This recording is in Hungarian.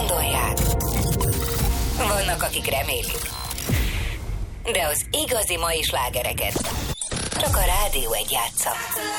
gondolják. Vannak, akik remélik. De az igazi mai slágereket csak a Rádió 1 játsza.